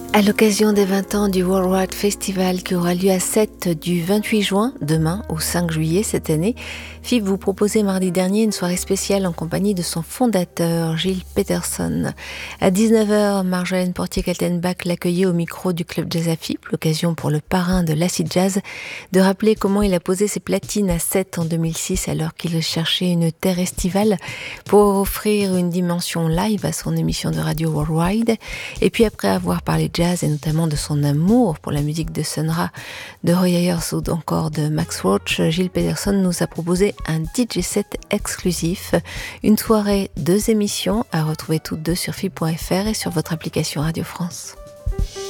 À l'occasion des 20 ans du Worldwide Festival qui aura lieu à Sète du 28 juin, demain, au 5 juillet cette année, FIP vous proposait mardi dernier une soirée spéciale en compagnie de son fondateur, Gilles Peterson. À 19h, Marjolaine Portier-Kaltenbach l'accueillait au micro du Club Jazz à FIP, l'occasion pour le parrain de l'acid jazz de rappeler comment il a posé ses platines à Sète en 2006 alors qu'il cherchait une terre estivale pour offrir une dimension live à son émission de radio Worldwide. Et puis après avoir parlé jazz et notamment de son amour pour la musique de Sun Ra, de Roy Ayers ou encore de Max Roach, Gilles Peterson nous a proposé un DJ set exclusif, une soirée, 2 émissions à retrouver toutes deux sur FIP.fr et sur votre application Radio France.